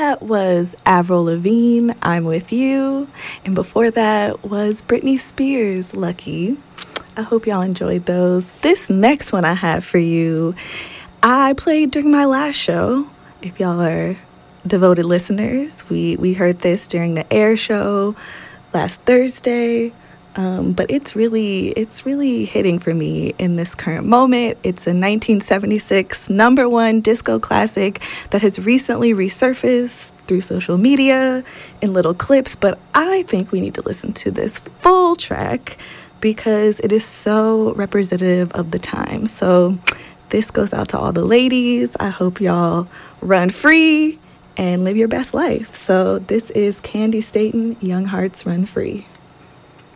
That was Avril Lavigne, I'm With You. And before that was Britney Spears, Lucky. I hope y'all enjoyed those. This next one I have for you, I played during my last show. If y'all are devoted listeners, we heard this during the air show last Thursday. But it's really hitting for me in this current moment. It's a 1976 number one disco classic that has recently resurfaced through social media in little clips, but I think we need to listen to this full track because it is so representative of the time. So this goes out to all the ladies. I hope y'all run free and live your best life. So this is Candy Staton, Young Hearts Run Free.